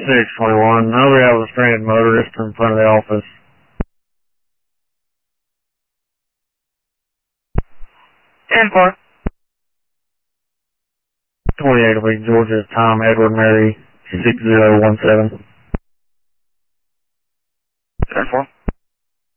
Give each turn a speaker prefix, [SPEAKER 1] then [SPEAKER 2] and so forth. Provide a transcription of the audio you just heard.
[SPEAKER 1] 621. Over have a stranded motorist in front of the office.
[SPEAKER 2] 10-4.
[SPEAKER 1] 28 of Georgia, Tom Edward Mary 6017.
[SPEAKER 2] 10-4.